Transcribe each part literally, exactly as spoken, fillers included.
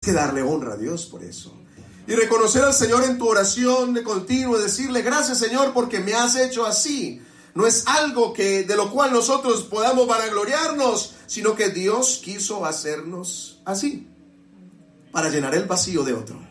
que darle honra a Dios por eso. Y reconocer al Señor en tu oración de continuo y decirle: gracias, Señor, porque me has hecho así. No es algo que de lo cual nosotros podamos vanagloriarnos, sino que Dios quiso hacernos así, para llenar el vacío de otro.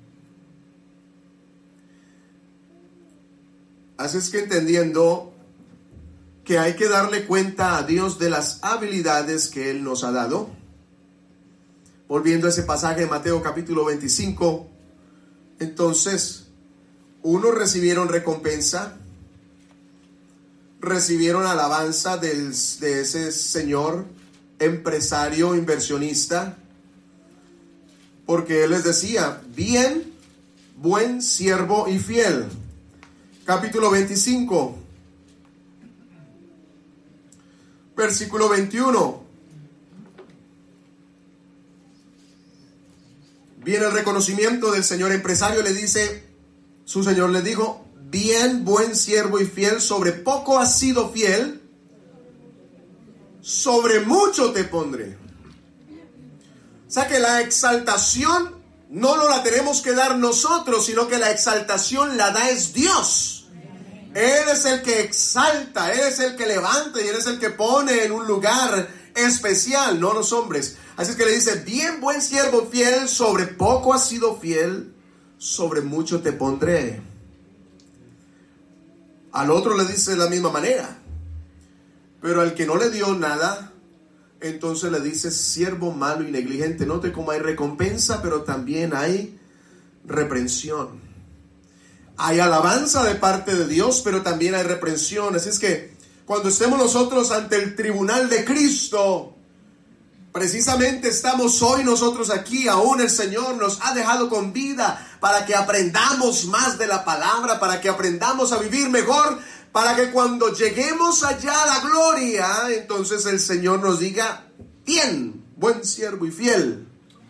Así es que, entendiendo que hay que darle cuenta a Dios de las habilidades que Él nos ha dado, volviendo a ese pasaje de Mateo capítulo veinticinco, entonces, unos recibieron recompensa, recibieron alabanza del, de ese señor empresario, inversionista, porque Él les decía: bien, buen siervo y fiel. Capítulo veinticinco, versículo veintiuno. Viene el reconocimiento del señor empresario. Le dice, su señor le dijo: bien, buen siervo y fiel, sobre poco has sido fiel, sobre mucho te pondré. O sea que la exaltación no nos la tenemos que dar nosotros, sino que la exaltación la da es Dios. Él es el que exalta, Él es el que levanta y Él es el que pone en un lugar especial, no los hombres. Así es que le dice: bien, buen siervo fiel, sobre poco has sido fiel, sobre mucho te pondré. Al otro le dice de la misma manera, pero al que no le dio nada, entonces le dice: siervo malo y negligente. Note cómo hay recompensa, pero también hay reprensión. Hay alabanza de parte de Dios, pero también hay reprensión. Así es que cuando estemos nosotros ante el tribunal de Cristo, precisamente estamos hoy nosotros aquí. Aún el Señor nos ha dejado con vida para que aprendamos más de la palabra, para que aprendamos a vivir mejor, para que cuando lleguemos allá a la gloria, entonces el Señor nos diga: bien, buen siervo y fiel.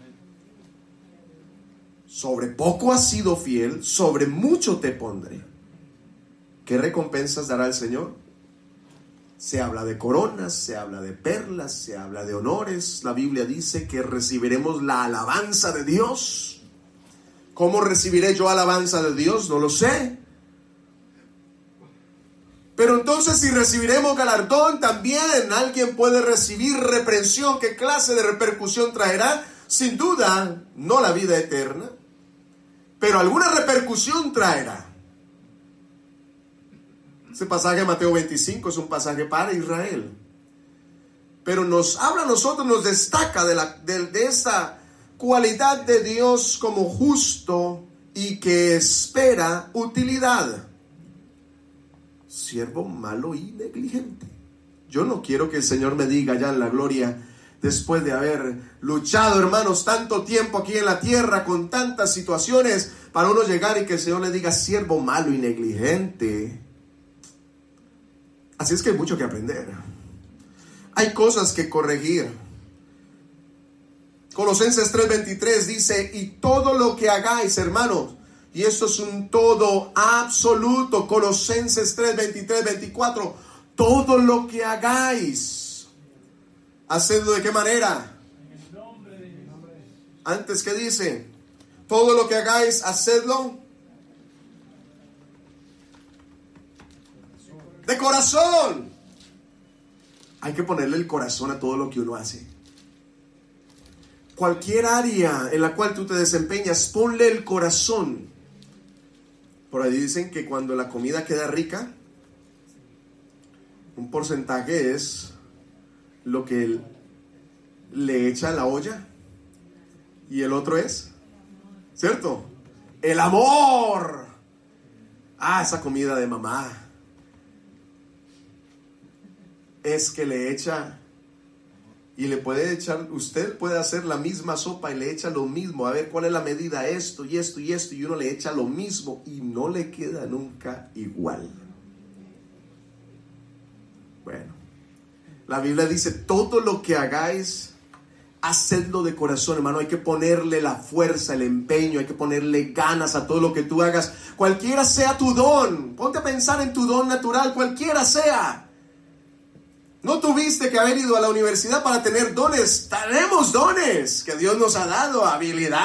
Sobre poco has sido fiel, sobre mucho te pondré. ¿Qué recompensas dará el Señor? Se habla de coronas, se habla de perlas, se habla de honores. La Biblia dice que recibiremos la alabanza de Dios. ¿Cómo recibiré yo alabanza de Dios? No lo sé. Pero entonces, si recibiremos galardón, también alguien puede recibir reprensión. ¿Qué clase de repercusión traerá? Sin duda, no la vida eterna, pero alguna repercusión traerá. Ese pasaje de Mateo veinticinco es un pasaje para Israel, pero nos habla a nosotros, nos destaca de, la, de, de esa cualidad de Dios como justo y que espera utilidad. Siervo malo y negligente. Yo no quiero que el Señor me diga ya en la gloria, después de haber luchado, hermanos, tanto tiempo aquí en la tierra con tantas situaciones, para uno llegar y que el Señor le diga: siervo malo y negligente. Así es que hay mucho que aprender. Hay cosas que corregir. Colosenses tres veintitrés dice: y todo lo que hagáis, hermanos, y esto es un todo absoluto. Colosenses tres veintitrés veinticuatro, todo lo que hagáis, hacedlo ¿de qué manera? Antes, ¿qué dice? Todo lo que hagáis, hacedlo de corazón. Hay que ponerle el corazón a todo lo que uno hace. Cualquier área en la cual tú te desempeñas, ponle el corazón. Por ahí dicen que cuando la comida queda rica, un porcentaje es lo que le echa a la olla y el otro es, ¿cierto? El amor. Ah, esa comida de mamá es que le echa, y le puede echar, usted puede hacer la misma sopa y le echa lo mismo, a ver cuál es la medida, esto y esto y esto, y uno le echa lo mismo y no le queda nunca igual. Bueno, la Biblia dice: todo lo que hagáis, hacedlo de corazón, hermano. Hay que ponerle la fuerza, el empeño, hay que ponerle ganas a todo lo que tú hagas, cualquiera sea tu don. Ponte a pensar en tu don natural, cualquiera sea. No tuviste que haber ido a la universidad para tener dones. Tenemos dones que Dios nos ha dado, habilidad.